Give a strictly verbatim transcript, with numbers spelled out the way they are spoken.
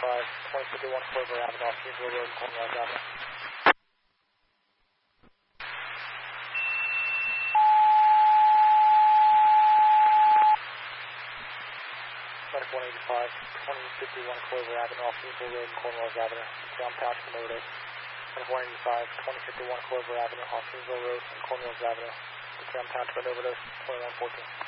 eighty-five, twenty fifty-one Clover Avenue, off Greenville Road, Cornwall Avenue. one eighty-five, twenty fifty-one Clover Avenue, off Greenville Road, Cornwall Avenue, Brown Township and Overdose. one eighty-five, twenty fifty-one Clover Avenue, off Greenville Road, Cornwall Avenue, Brown Township and Overdose, twenty-one fourteen.